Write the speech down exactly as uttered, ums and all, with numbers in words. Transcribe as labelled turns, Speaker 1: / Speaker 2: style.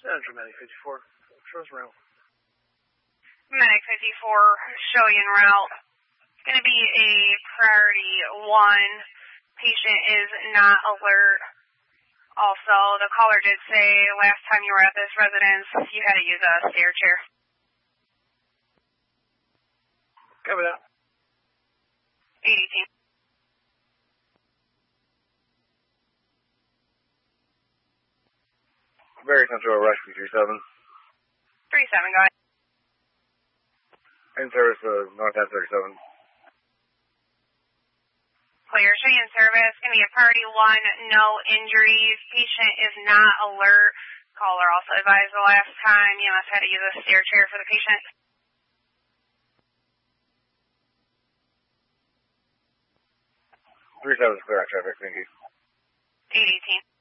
Speaker 1: Enter Medic fifty-four. Shows route.
Speaker 2: Medic fifty-four, show you en route. It's going to be a priority one. Patient is not alert. Also, the caller did say last time you were at this residence, you had to use a stair chair.
Speaker 1: Cover that.
Speaker 2: eight eighteen.
Speaker 1: Very Central Rescue three seven.
Speaker 2: three seven, go ahead.
Speaker 1: In service of uh, North End thirty-seven.
Speaker 2: Clear, show you in service. Going to be a priority one, no injuries. Patient is not alert. Caller also advised the last time you must have to use a stair chair for the patient.
Speaker 1: three seven is clear on traffic, thank you.
Speaker 2: eight eighteen.